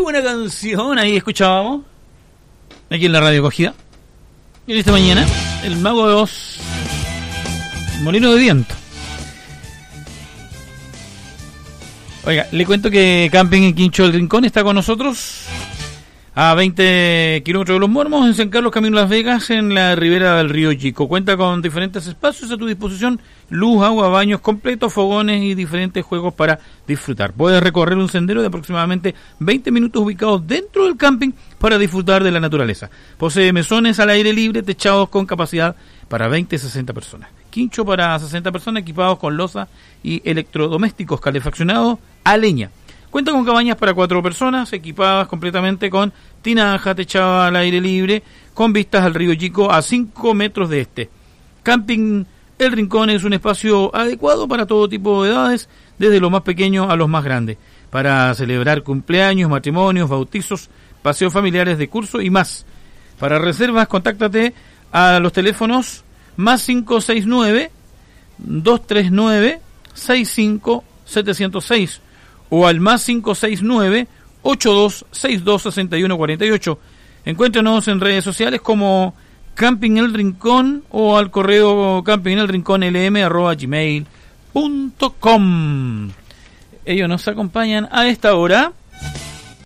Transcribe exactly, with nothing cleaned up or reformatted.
buena canción ahí escuchábamos. Aquí en la radio Cogida. Y en esta mañana, el Mago de Oz, Molino de Viento. Oiga, le cuento que Camping en Quincho del Rincón está con nosotros a veinte kilómetros de Los Mormos, en San Carlos, camino Las Vegas, en la ribera del río Chico. Cuenta con diferentes espacios a tu disposición, luz, agua, baños completos, fogones y diferentes juegos para disfrutar. Puedes recorrer un sendero de aproximadamente veinte minutos ubicados dentro del camping para disfrutar de la naturaleza. Posee mesones al aire libre, techados con capacidad para veinte a sesenta personas. Quincho para sesenta personas, equipados con loza y electrodomésticos, calefaccionados a leña. Cuenta con cabañas para cuatro personas, equipadas completamente con tinaja, techada al aire libre, con vistas al río Chico a cinco metros de este. Camping El Rincón es un espacio adecuado para todo tipo de edades, desde los más pequeños a los más grandes, para celebrar cumpleaños, matrimonios, bautizos, paseos familiares de curso y más. Para reservas, contáctate a los teléfonos más cinco seis nueve, dos tres nueve, seis cinco siete cero seis o al más cinco seis nueve, ocho dos seis dos, seis uno cuatro ocho. Encuéntranos en redes sociales como Camping El Rincón o al correo campingelrincónlm arroba gmail punto com. Ellos nos acompañan a esta hora